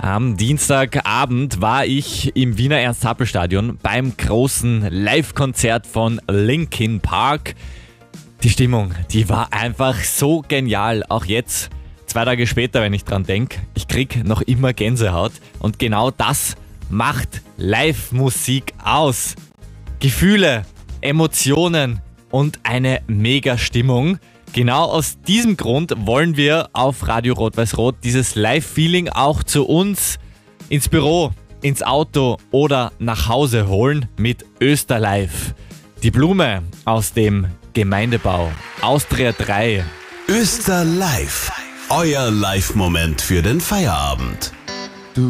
Am Dienstagabend war ich im Wiener Ernst-Happel-Stadion beim großen Live-Konzert von Linkin Park. Die Stimmung, die war einfach so genial. Auch jetzt, 2 Tage später, wenn ich dran denke, ich krieg noch immer Gänsehaut. Und genau das macht Live-Musik aus. Gefühle, Emotionen und eine Mega-Stimmung. Genau aus diesem Grund wollen wir auf Radio Rot-Weiß-Rot dieses Live-Feeling auch zu uns ins Büro, ins Auto oder nach Hause holen mit Österlife. Die Blume aus dem Gemeindebau. Austria 3. Österlife. Euer Live-Moment für den Feierabend.